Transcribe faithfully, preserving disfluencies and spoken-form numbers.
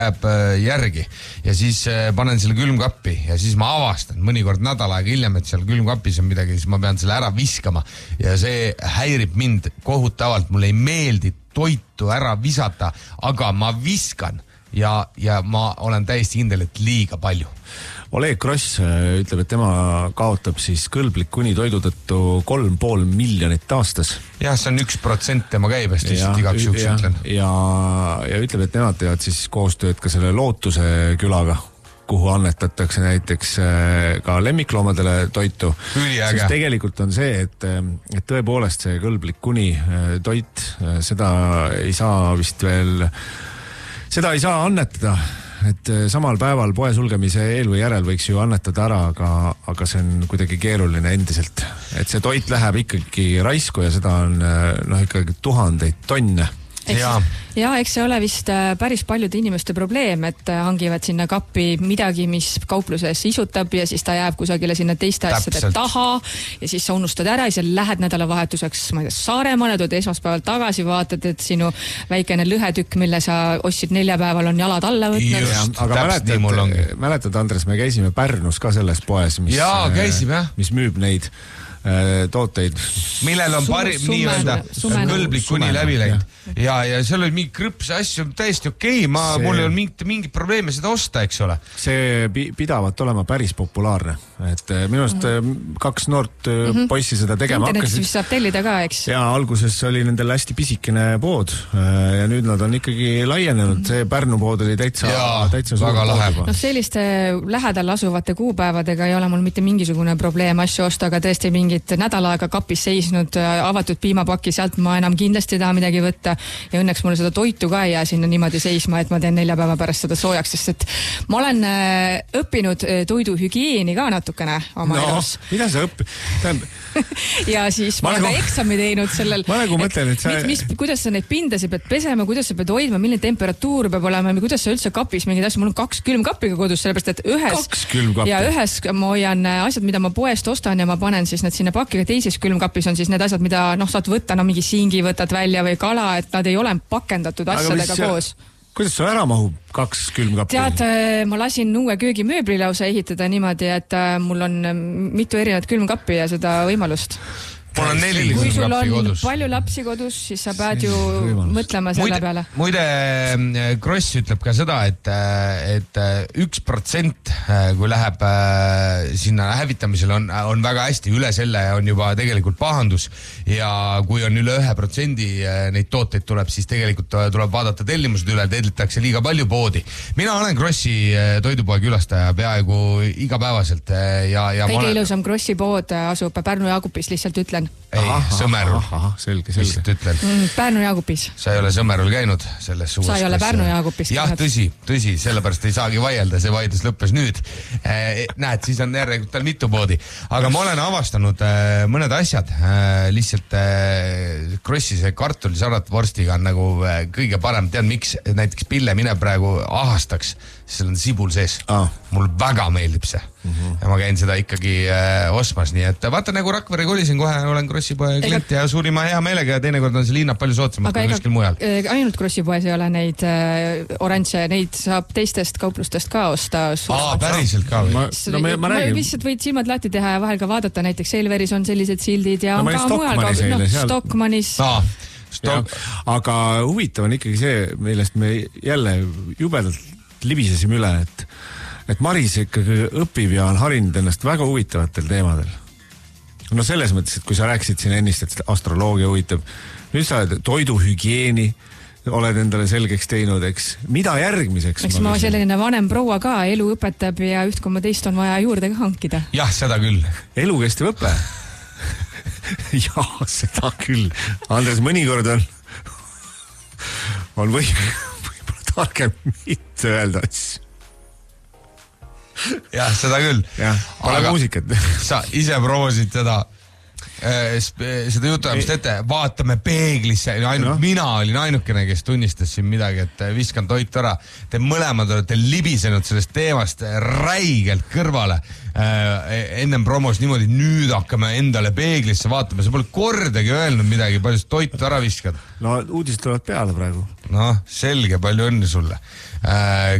jääb järgi ja siis panen selle külmkappi ja siis ma avastan mõnikord nädal aega hiljem, et seal külmkapis on midagi, siis ma pean selle ära viskama ja see häirib mind kohutavalt, mulle ei meeldi toitu ära visata, aga ma viskan ja, ja ma olen täiesti kindel, et liiga palju. Oleg Gross ütleb, et tema kaotab siis kõlblik kuni toidu tõttu kolm pool miljonit aastas. Jah, see on üks protsent tema käibest, lihtsalt igaks juhuks ütlen. Ja, ja ütleb, et nemad teevad siis koostööd ka selle Lootuse külaga, kuhu annetatakse näiteks ka lemmikloomadele toitu. Sest tegelikult on see, et, et tõepoolest see kõlblik kuni toit, seda ei saa vist veel, seda ei saa annetada. Et samal päeval poe sulgemise eel või järel võiks ju annetada ära, aga, aga see on kuidagi keeruline endiselt. Et see toit läheb ikkagi raisku ja seda on noh, ikkagi tuhandeid tonne. Ja. ja, eks see ole vist päris paljude inimeste probleem, et hangivad sinna kappi midagi, mis kaupluses isutab ja siis ta jääb kusagile sinna teiste asjade taha ja siis sa unustad ära ja siis lähed nädalavahetuseks, ma ei tea, Saaremaale, tood esmaspäeval tagasi, vaatad, et sinu väikene lõhetükk, mille sa ostsid neljapäeval, on jalad alla võtnud. Just, aga mäletad, mäletad, Andres, me käisime Pärnus ka selles poes, mis, ja, käisime, mis müüb neid tooteid. Millel on pari, nii-öelda kõlblik kuni läbi läinud. Ja, ja seal oli mingi krõps asju täiesti okei, ma, see, mul ei olnud mingit, mingit probleemi seda osta, eks ole. See pidavat olema päris populaarne. Et minu arust mm-hmm. kaks noort mm-hmm. poissi seda tegema hakkasid. Internetis vist saab tellida ka, eks? Ja, alguses oli nendel hästi pisikene pood ja nüüd nad on ikkagi laienenud. See Pärnu pood oli täitsa, ja, täitsa suur pood. No selliste lähedal asuvate kuupäevadega ei ole mul mitte mingisugune probleem asju osta, aga tõesti mingit nädal aega kapis seisnud avatud piimapaki, sealt ma enam kindlasti ei taha midagi võtta ja õnneks mulle seda toitu ka ei jää sinna niimoodi seisma, et ma teen nelja päeva pärast seda soojaks, sest et ma olen õppinud toiduhügieeni ka natukene oma no, elus. Mida sa õppi? ja siis ma, ma olen nagu, ka eksami teinud sellel, ma nagu mõtlen, et sa... mis, mis, kuidas sa neid pindasid pead pesema, kuidas sa pead hoidma, milline temperatuur peab olema, kuidas sa üldse kapis mingid asju, mul on kaks külmkappiga kodus, sellepärast et ühes ja ühes ma hoian asjad, mida ma poest ostan ja ma panen siis need sinna pakiga, teises külmkapis on siis need asjad, mida noh, saad võtta, no mingi siingi võtad välja või kala, et nad ei ole pakendatud asjadega koos. Kuidas sul ära mahub kaks külmkappi? Tead, ma lasin uue köögimööbli lausa ehitada niimoodi, et mul on mitu erinevat külmkappi ja seda võimalust. Mul on neli kui sul on kodus. Palju lapsi kodus, siis sa pead ju mõtlema selle muide, peale. Muide, Gross ütleb ka seda, et, et üks protsent, kui läheb sinna hävitamisele, on, on väga hästi, üle selle on juba tegelikult pahandus ja kui on üle ühe protsendi neid tooteid tuleb, siis tegelikult tuleb vaadata tellimused üle, tellitakse liiga palju poodi. Mina olen Grossi toidupoe külastaja peaaegu igapäevaselt. Ja, ja kõige olen... ilusam Grossi pood asub Pärnu Jaagupis, lihtsalt ütlen. Ei, aha, Sõmerul. Aha, selge, selge. Mm, Pärnu Jaagupis. Sa ei ole Sõmerul käinud selles suus. Sa ei ole Pärnu Jaagupis. Jah, tõsi, tõsi, sellepärast ei saagi vaielda, see vaidlus lõppes nüüd. Eh, näed, siis on järelikult tal mitu poodi. Aga ma olen avastanud eh, mõned asjad. Eh, lihtsalt eh, Grossi see kartulisarat vorstiga on nagu eh, kõige parem. Tead, miks näiteks Pille mine praegu ahastaks, seal on sibul sees. Ah. Mul väga meeldib see. Mm-hmm. Ja ma käin seda ikkagi äh, osmas, nii et vaata nagu Rakvere kolisin, kohe olen Grossi poe klient ja suurima hea meelega ja teinekord on see liinab palju sootsamad kui kuskil mujal. Ainult Grossi poes ei ole neid äh, oranže, neid saab teistest kauplustest ka osta. Aa, päriselt ka või? Ma, no, me, ma räägin... Lihtsalt võid silmad lahti teha ja vahel ka vaadata, näiteks Selveris on sellised sildid ja no, on ka mujal ka, no, seal... Stockmanis. Aa, Stock... aga huvitav on ikkagi see, millest me jälle jubedalt libisesime üle, et et Maris ikkagi õpib ja on harinud ennast väga huvitavatel teemadel. No selles mõttes, et kui sa rääkisid siin ennist, et astroloogia huvitab, nüüd sa oled toiduhügieeni, oled endale selgeks teinud, eks. Mida järgmiseks? Eks ma selline vanem proua ka, elu õpetab ja üht koma teist on vaja juurde ka hankida. Jah, seda küll. Elukestev õpe? Jah, seda küll. Andres, mõnikord on, on või, võib-olla targem mitte öelda asju. Jah, seda küll. Jah, pole muusikat. Sa ise promosid seda seda jutuajamist ette, vaatame peeglisse, ainult no. mina olin ainukene, kes tunnistas siin midagi, et viskan toit ära. Te mõlemad olete libisenud sellest teemast räigelt kõrvale. Ennem promos niimoodi, nüüd hakkame endale peeglisse vaatama, sa pole kordagi öelnud midagi, palju toit ära viskad. No uudised tulevad peale praegu. No selge, palju õnne sulle.